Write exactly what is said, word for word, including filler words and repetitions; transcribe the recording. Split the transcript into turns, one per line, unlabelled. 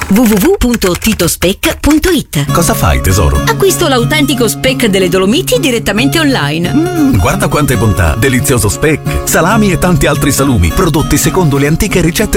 w w w punto titospec punto it.
Cosa fai, tesoro?
Acquisto l'autentico speck delle Dolomiti direttamente online.
Mm, guarda quante bontà! Delizioso speck, salami e tanti altri salumi, prodotti secondo le antiche ricette